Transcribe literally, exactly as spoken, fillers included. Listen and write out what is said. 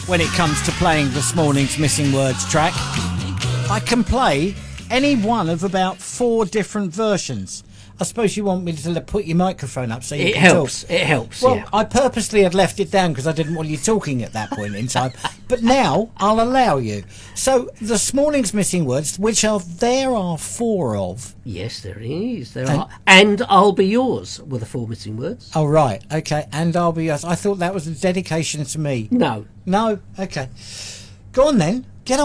when it comes to playing this morning's Missing Words track. I can play any one of about four different versions. I suppose you want me to put your microphone up so you it can helps. talk. It helps. Well, yeah. I purposely had left it down because I didn't want you talking at that point in time. But now I'll allow you. So this morning's Missing Words, which are there are four of. Yes, there is. There And- are. And I'll Be Yours were the four missing words. Oh, right. Okay. And I'll be... I thought that was a dedication to me. No. No? Okay. Go on then.